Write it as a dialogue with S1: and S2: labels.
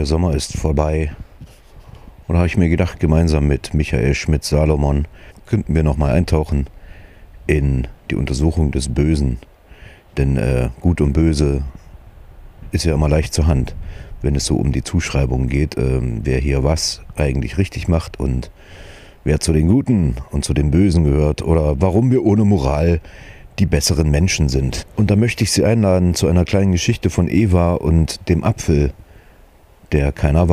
S1: der Sommer ist vorbei. Und da habe ich mir gedacht, gemeinsam mit Michael Schmidt-Salomon könnten wir nochmal eintauchen in die Untersuchung des Bösen. Denn Gut und Böse ist ja immer leicht zur Hand, wenn es so um die Zuschreibung geht, wer hier was eigentlich richtig macht und wer zu den Guten und zu den Bösen gehört oder warum wir ohne Moral die besseren Menschen sind. Und da möchte ich Sie einladen zu einer kleinen Geschichte von Eva und dem Apfel, der keiner